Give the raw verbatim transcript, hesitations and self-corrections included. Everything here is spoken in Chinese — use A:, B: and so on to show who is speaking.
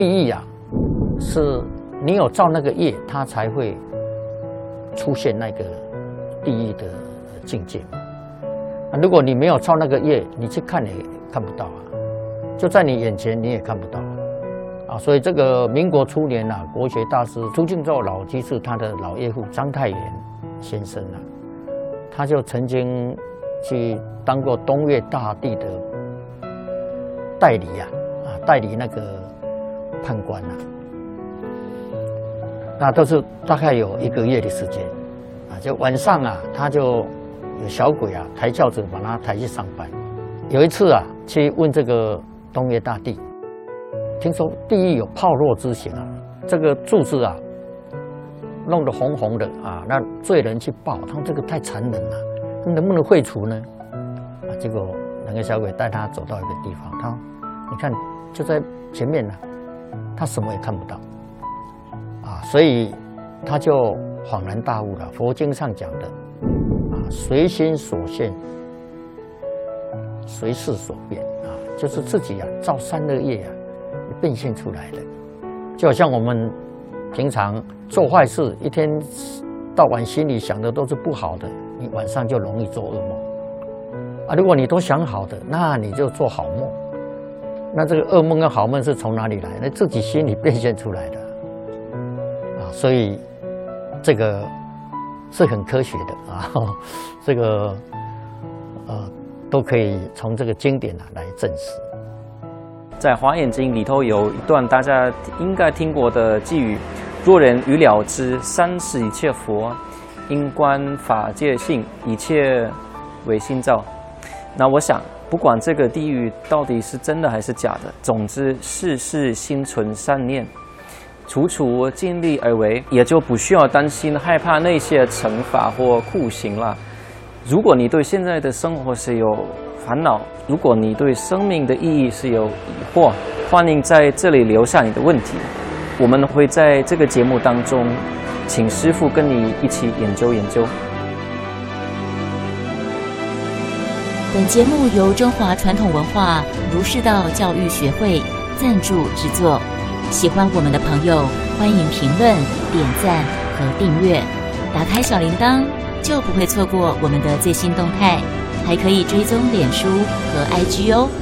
A: 意义啊，是你有造那个业，它才会出现那个地狱的境界嘛。啊，如果你没有造那个业，你去看也看不到啊，就在你眼前你也看不到啊。所以这个民国初年啊，国学大师朱敬照老居士他的老岳父章太炎先生啊，他就曾经去当过东岳大帝的代理啊，啊代理那个判官啊，那都是大概有一个月的时间啊，就晚上啊，他就有小鬼啊抬轿子把他抬去上班。有一次啊，去问这个东岳大帝，听说地狱有炮烙之刑啊，这个柱子啊弄得红红的啊，那罪人去报，他说这个太残忍了，能不能废除呢？啊，结果那个小鬼带他走到一个地方，他说你看就在前面呢、啊，他什么也看不到啊，所以他就恍然大悟了。佛经上讲的啊，随心所现，随事所变啊，就是自己啊造三恶业啊变现出来的。就好像我们平常做坏事，一天到晚心里想的都是不好的，你晚上就容易做噩梦啊。如果你都想好的，那你就做好梦。那这个噩梦跟好梦是从哪里来？那自己心里变现出来的啊。所以这个是很科学的啊，这个呃都可以从这个经典啊来证实。
B: 在《华严经》里头有一段大家应该听过的偈语：若人欲了知三世一切佛，因观法界性，一切唯心造。那我想，不管这个地狱到底是真的还是假的，总之事事心存善念，处处尽力而为，也就不需要担心害怕那些惩罚或酷刑了。如果你对现在的生活是有烦恼，如果你对生命的意义是有疑惑，欢迎在这里留下你的问题，我们会在这个节目当中请师父跟你一起研究研究。
C: 本节目由中华传统文化儒释道教育学会赞助制作，喜欢我们的朋友欢迎评论、点赞和订阅，打开小铃铛就不会错过我们的最新动态，还可以追踪脸书和 I G 哦。